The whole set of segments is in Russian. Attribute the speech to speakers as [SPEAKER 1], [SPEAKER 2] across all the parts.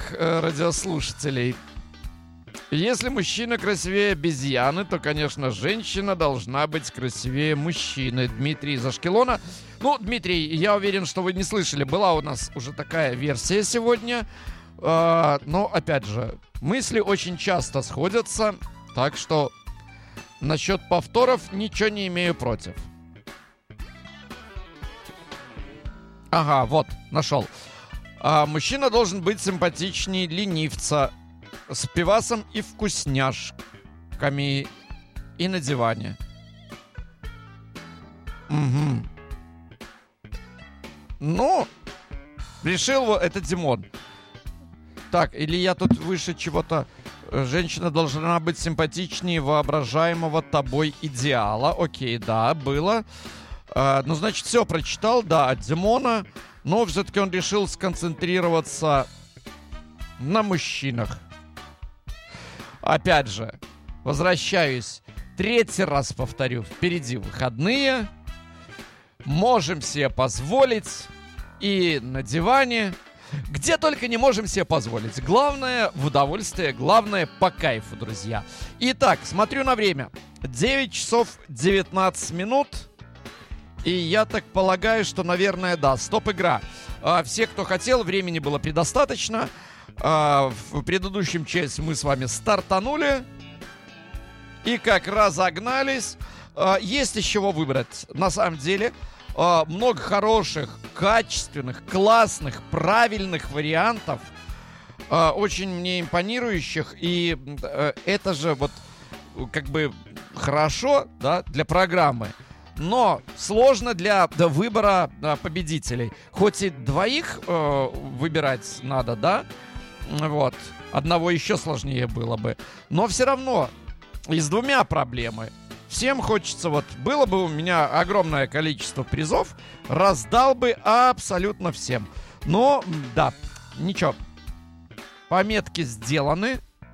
[SPEAKER 1] наших радиослушателей. Если мужчина красивее обезьяны, то, конечно, женщина должна быть красивее мужчины. Дмитрий из Ашкелона. Ну, Дмитрий, я уверен, что вы не слышали. Была у нас уже такая версия сегодня. Но, опять же, мысли очень часто сходятся. Так что насчет повторов ничего не имею против. Ага, вот, нашел. Мужчина должен быть симпатичнее ленивца, с пивасом и вкусняшками и на диване. Угу. Ну, решил вот это Димон. Так, или я тут выше чего-то... Женщина должна быть симпатичнее воображаемого тобой идеала. Окей, да, было. Ну, значит, все прочитал, да, от Димона. Но все-таки он решил сконцентрироваться на мужчинах. Опять же, возвращаюсь. Третий раз повторю. Впереди выходные. Можем себе позволить. И на диване. Где только не можем себе позволить. Главное в удовольствие, главное по кайфу, друзья. Итак, смотрю на время. 9 часов 19 минут. И я так полагаю, что, наверное, да, стоп-игра. Все, кто хотел, времени было предостаточно. В предыдущем части мы с вами стартанули. И как разогнались. Есть из чего выбрать. На самом деле, много хороших, качественных, классных, правильных вариантов. Очень мне импонирующих. И это же вот как бы хорошо, да, для программы. Но сложно для выбора победителей. Хоть и двоих выбирать надо, да? Вот. Одного еще сложнее было бы. Но все равно и с двумя проблемы. Всем хочется, вот было бы у меня огромное количество призов, раздал бы абсолютно всем. Но, да, ничего. Пометки сделаны.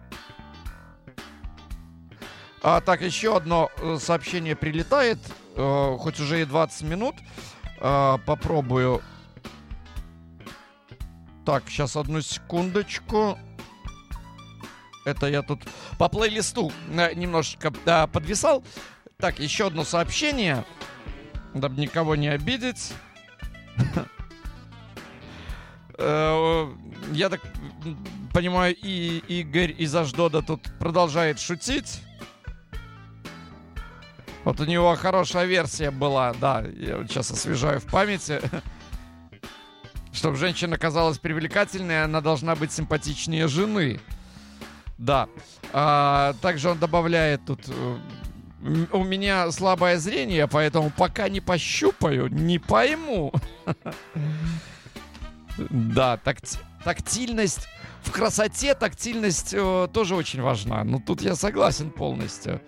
[SPEAKER 1] Так, еще одно сообщение прилетает. Хоть уже и 20 минут. Попробую. Так, сейчас одну секундочку. Это я тут по плейлисту немножечко подвисал. Так, еще одно сообщение. Дабы никого не обидеть. Я так понимаю, и Игорь из Аждода тут продолжает шутить. Вот у него хорошая версия была, да, я вот сейчас освежаю в памяти. Чтобы женщина казалась привлекательной, она должна быть симпатичнее жены. Да. Также он добавляет тут... У меня слабое зрение, поэтому пока не пощупаю, не пойму. Да, тактильность. В красоте тактильность тоже очень важна. Ну, тут я согласен полностью.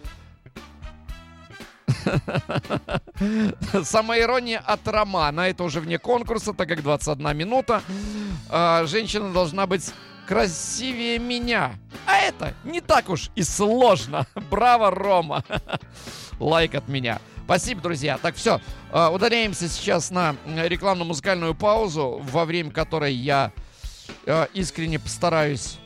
[SPEAKER 1] Самоирония от Романа. Это уже вне конкурса, так как 21 минута. Женщина должна быть красивее меня. А это не так уж и сложно. Браво, Рома. Лайк от меня. Спасибо, друзья. Так, все. Удаляемся сейчас на рекламно-музыкальную паузу, во время которой я искренне постараюсь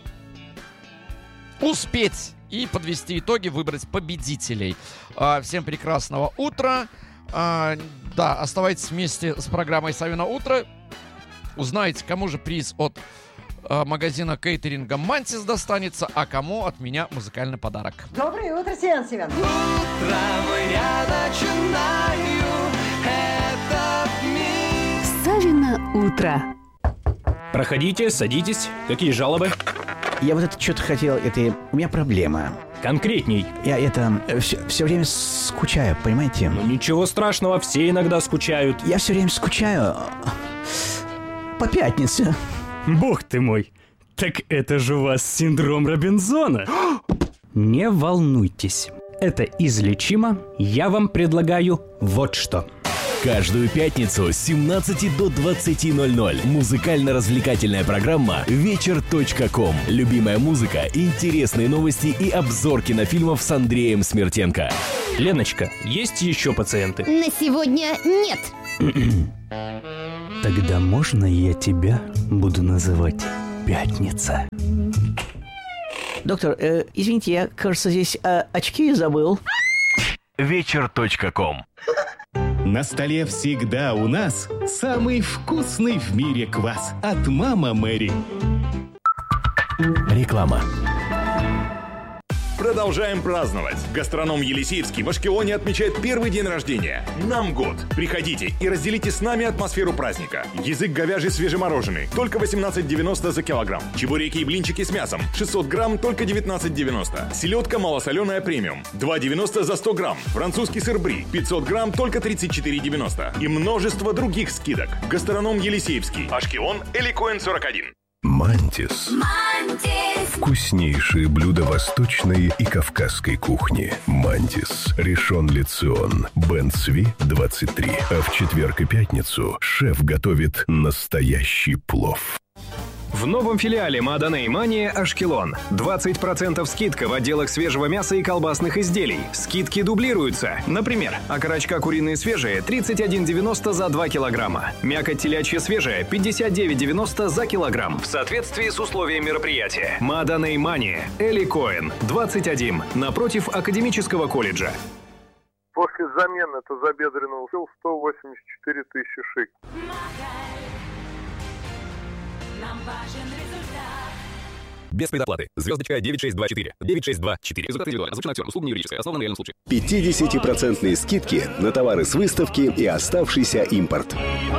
[SPEAKER 1] успеть и подвести итоги, выбрать победителей. Всем прекрасного утра. Да, оставайтесь вместе с программой «Савино утро». Узнаете, кому же приз от магазина кейтеринга «Мантис» достанется, а кому от меня музыкальный подарок.
[SPEAKER 2] Доброе утро, Семен Семенович.
[SPEAKER 3] Утром я начинаю этот мир.
[SPEAKER 4] Савино утро.
[SPEAKER 5] Проходите, садитесь. Какие жалобы?
[SPEAKER 6] Я вот это что-то хотел, у меня проблема.
[SPEAKER 5] Конкретней.
[SPEAKER 6] Я все время скучаю, понимаете?
[SPEAKER 5] Ну ничего страшного, все иногда скучают.
[SPEAKER 6] Я все время скучаю по пятнице.
[SPEAKER 5] Бог ты мой, так это же у вас синдром Робинзона. Не волнуйтесь, это излечимо. Я вам предлагаю вот что.
[SPEAKER 7] Каждую пятницу с 17 до 20:00 музыкально-развлекательная программа «Вечер.ком». Любимая музыка, интересные новости и обзор кинофильмов с Андреем Смертенко.
[SPEAKER 5] Леночка, есть еще пациенты?
[SPEAKER 8] На сегодня нет.
[SPEAKER 6] Тогда можно я тебя буду называть
[SPEAKER 5] пятница.
[SPEAKER 6] Доктор, извините, я, кажется, здесь очки забыл.
[SPEAKER 7] Вечер.ком.
[SPEAKER 2] На столе всегда у нас самый вкусный в мире квас от Мама Мэри.
[SPEAKER 7] Реклама.
[SPEAKER 4] Продолжаем праздновать. Гастроном Елисеевский в Ашкелоне отмечает первый день рождения. Нам год. Приходите и разделите с нами атмосферу праздника. Язык говяжий свежемороженый. Только 18,90 за килограмм. Чебуреки и блинчики с мясом. 600 грамм, только 19,90. Селедка малосоленая премиум. 2,90 за 100 грамм. Французский сыр бри. 500 грамм, только 34,90. И множество других скидок. Гастроном Елисеевский. Ашкелон, Эликоэн 41.
[SPEAKER 8] Мантис. Вкуснейшие блюда восточной и кавказской кухни. Мантис. Ришон Ле Цион. Бен Цви, 23. А в четверг и пятницу шеф готовит настоящий плов.
[SPEAKER 9] В новом филиале Маданей Мания Ашкелон. 20% скидка в отделах свежего мяса и колбасных изделий. Скидки дублируются. Например, окорочка куриные свежие 31,90 за 2 килограмма. Мякоть телячья свежая 59,90 за килограмм. В соответствии с условиями мероприятия. Маданей Мания. Эликоэн. 21. Напротив Академического колледжа.
[SPEAKER 10] После замены тазобедренного ушел 184 тысячи шекелей.
[SPEAKER 11] Нам важен результат.
[SPEAKER 12] Без предоплаты. Звездочка 9624. 9624. Результат индивидуально. Озвучен актер. Услуга не юридическая. Основана на реальном случае.
[SPEAKER 13] 50% скидки на товары с выставки и оставшийся импорт.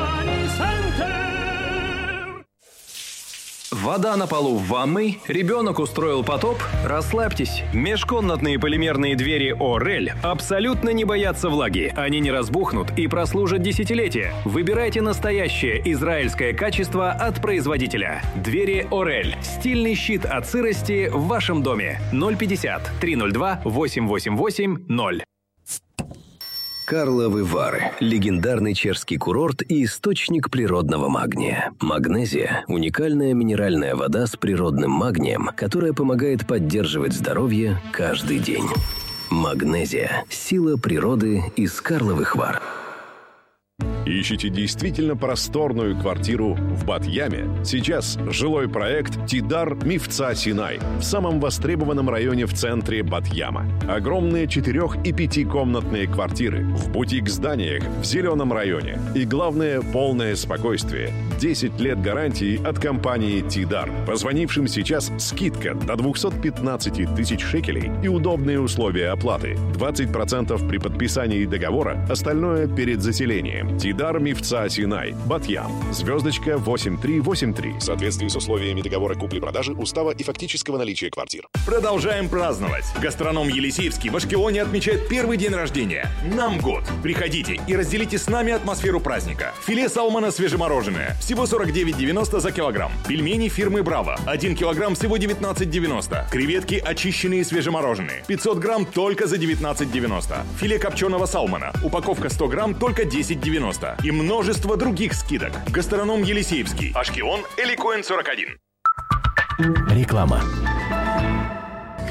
[SPEAKER 9] Вода на полу в ванной, ребенок устроил потоп, расслабьтесь. Межкомнатные полимерные двери Орель абсолютно не боятся влаги. Они не разбухнут и прослужат десятилетия. Выбирайте настоящее израильское качество от производителя. Двери Орель. Стильный щит от сырости в вашем доме. 050 302 8880.
[SPEAKER 13] Карловы Вары – легендарный чешский курорт и источник природного магния. Магнезия – уникальная минеральная вода с природным магнием, которая помогает поддерживать здоровье каждый день. Магнезия – сила природы из Карловых Вар.
[SPEAKER 14] Ищите действительно просторную квартиру в Бат-Яме? Сейчас жилой проект «Тидар Мифца Синай» в самом востребованном районе в центре Бат-Яма. Огромные 4- и 5-комнатные квартиры в бутик-зданиях в зеленом районе. И главное, полное спокойствие. 10 лет гарантии от компании «Тидар». Позвонившим сейчас скидка до 215 тысяч шекелей и удобные условия оплаты. 20% при подписании договора, остальное перед заселением. «Тидар Мифца Синай», Бат-Ям, звездочка 8383. В соответствии с условиями договора купли-продажи, устава и фактического наличия квартир.
[SPEAKER 4] Продолжаем праздновать. Гастроном Елисеевский в Ашкелоне отмечает первый день рождения. Нам год. Приходите и разделите с нами атмосферу праздника. Филе салмона свежемороженое. Всего 49,90 за килограмм. Пельмени фирмы Браво. 1 килограмм всего 19,90. Креветки очищенные свежемороженые. 500 грамм только за 19,90. Филе копченого салмона. Упаковка 100 грамм только 10,90. И множество других скидок. Гастроном Елисеевский. Ашкелон, Эликоэн 41.
[SPEAKER 7] Реклама.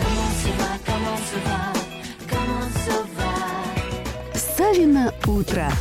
[SPEAKER 11] Савино утро.